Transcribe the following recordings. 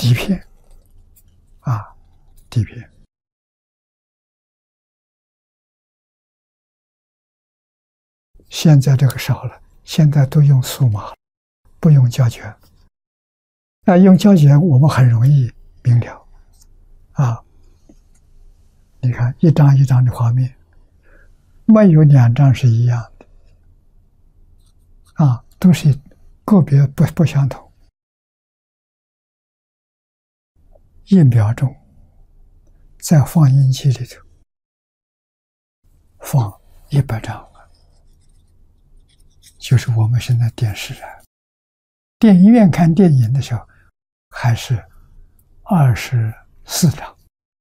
底片啊，底片。现在这个少了，现在都用数码了，不用胶卷。用胶卷我们很容易明了啊。你看一张一张的画面，没有两张是一样的啊，都是个别不相同。1秒钟在放映机里头放100张，就是我们现在电视啊，电影院看电影的时候还是24张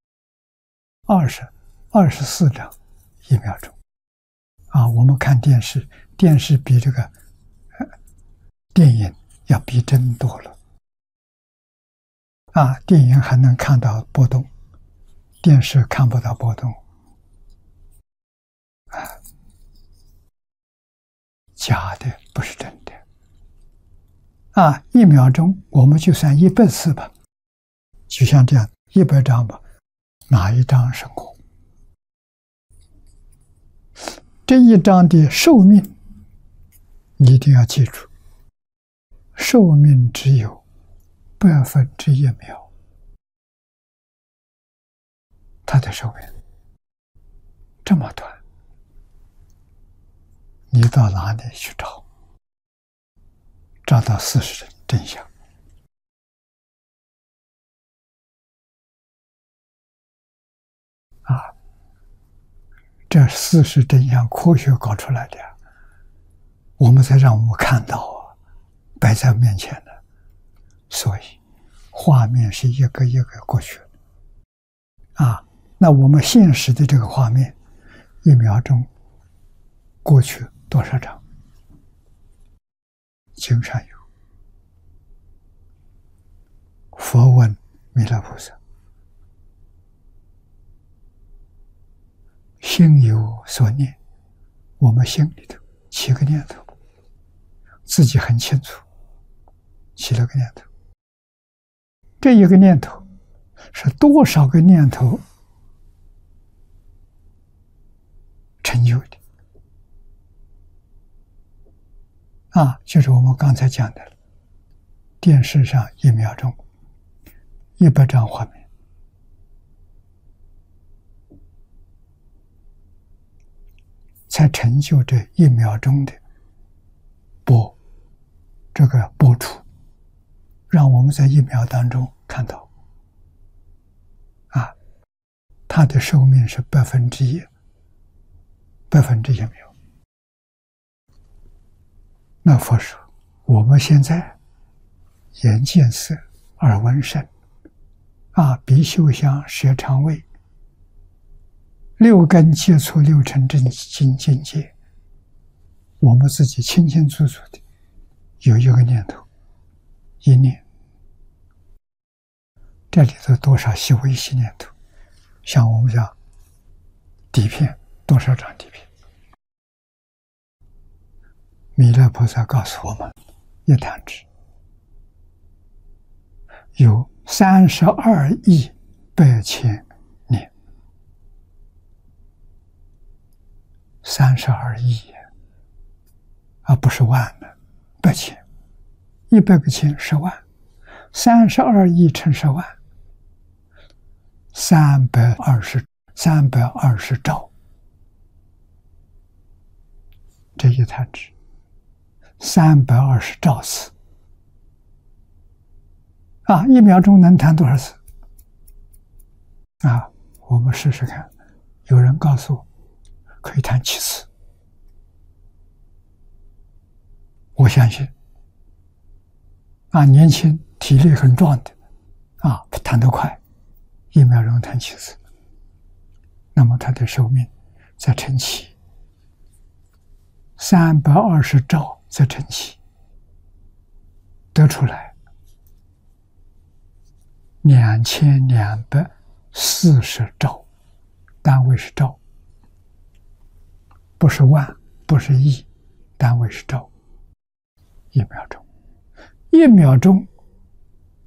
，24张1秒钟啊。我们看电视，电视比这个电影要逼真多了啊。电影还能看到波动，电视看不到波动啊，假的，不是真的啊。1秒钟我们就算100次吧，就像这样100张吧，哪一张是空？这一张的寿命你一定要记住，寿命只有1/1秒，它的寿命这么短，你到哪里去找？找到事实真相啊！这事实真相，科学搞出来的，我们才让我们看到啊，摆在面前的。所以画面是一个一个过去啊。那我们现实的这个画面，1秒钟过去多少张？经上有。佛问弥勒菩萨：心有所念，我们心里头起个念头，自己很清楚，起了个念头。这一个念头是多少个念头成就的啊？就是我们刚才讲的，电视上1秒钟100张画面，才成就这1秒钟的播出，让我们在1秒当中看到啊，它的寿命是1%，1秒。那佛说，我们现在眼见色，耳闻声啊，鼻嗅香，舌尝味，6根接触6尘真境界，我们自己清清楚楚的有一个念头，一念，这里头多少细微细念头，像我们讲底片，多少张底片？弥勒菩萨告诉我们，一弹指有32亿8千年，32亿而不是万呢，8千，100个千10万，32亿乘10万，320兆，这一弹指320兆次啊！1秒钟能弹多少次啊？我们试试看。有人告诉我可以弹7次，我相信啊，年轻体力很壮的啊，弹得快，1秒钟弹7次，那么它的寿命再乘7。320兆再乘7，得出来2240兆，单位是兆，不是万，不是亿，单位是兆。1秒钟，1秒钟